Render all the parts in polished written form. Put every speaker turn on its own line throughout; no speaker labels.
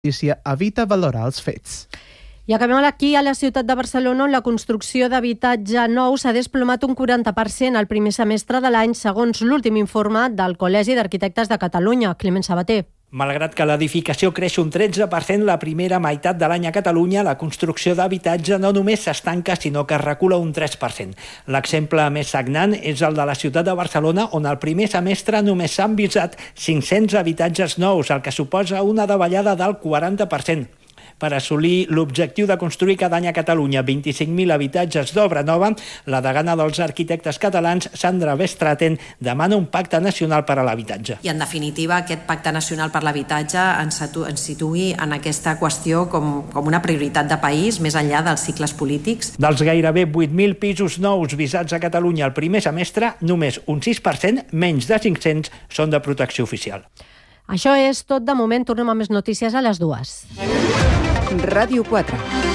justícia evita valorar els fets.
I acabem aquí a la ciutat de Barcelona, on la construcció d'habitatge nou s'ha desplomat un 40% al primer semestre de l'any, segons l'últim informe del Col·legi d'Arquitectes de Catalunya. Climent Sabater.
Malgrat que l'edificació creix un 13% la primera meitat de l'any a Catalunya, la construcció d'habitatge no només s'estanca, sinó que recula un 3%. L'exemple més sagnant és el de la ciutat de Barcelona, on el primer semestre només s'han visat 500 habitatges nous, el que suposa una davallada del 40%. Per assolir l'objectiu de construir cada any a Catalunya 25.000 habitatges d'obra nova, la degana dels arquitectes catalans, Sandra Vestraten, demana un pacte nacional per a l'habitatge.
I, en definitiva, aquest pacte nacional per l'habitatge ens situï en aquesta qüestió com una prioritat de país, més enllà dels cicles polítics.
Dels gairebé 8.000 pisos nous visats a Catalunya el primer semestre, només un 6%, menys de 500, són de protecció oficial.
Això és tot de moment. Tornem a més notícies a les 2.
Ràdio 4.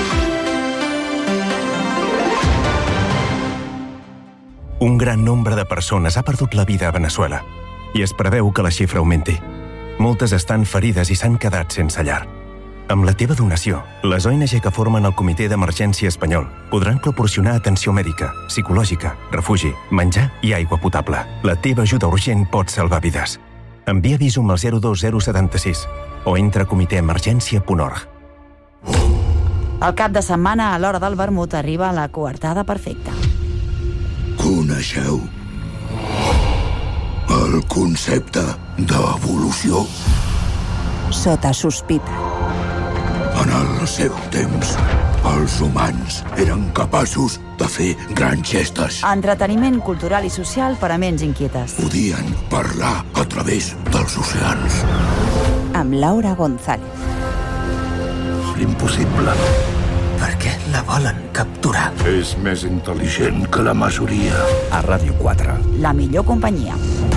Un gran nombre de persones ha perdut la vida a Veneçuela i es preveu que la xifra augmenti. Moltes estan ferides i s'han quedat sense llar. Amb la teva donació, les ONG que formen el Comitè d'Emergència Espanyol podran proporcionar atenció mèdica, psicològica, refugi, menjar i aigua potable. La teva ajuda urgent pot salvar vides. Envia Visum al 02076 o entra a comitèemergència.org.
El cap de setmana, a l'hora del vermut, arriba la coartada perfecta.
Coneixeu el concepte d'evolució?
Sota sospita.
En el seu temps, els humans eren capaços de fer grans gestes.
Entreteniment cultural i social per a ments inquietes.
Podien parlar a través dels oceans.
Amb Laura González.
Impossible.
Per què la volen capturar?
És més intel·ligent que la majoria.
A Ràdio 4.
La millor companyia.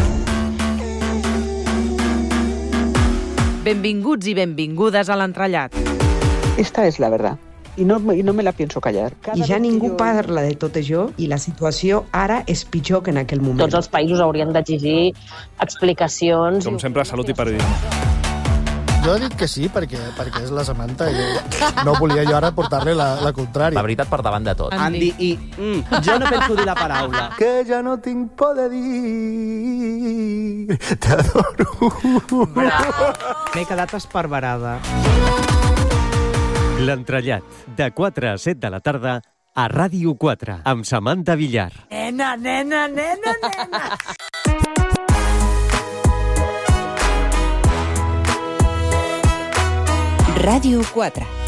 Benvinguts i benvingudes a l'entrellat.
Esta es la verdad. I no me la pienso callar.
I ja ningú parla de tot això i la situació ara és pitjor que en aquell moment.
Tots els països haurien d'exigir explicacions.
Com sempre, salut i periodisme.
Jo he dit que sí, perquè és la Samantha i no volia jo ara portar-li la contrària.
La veritat per davant de tot.
Andy i... jo no penso dir la paraula.
Que ja no tinc por de dir... T'adoro.
M'he quedat esparverada.
L'entrellat, de 4 a 7 de la tarda, a Ràdio 4, amb Samantha Villar.
Nena, nena, nena, nena.
Ràdio 4.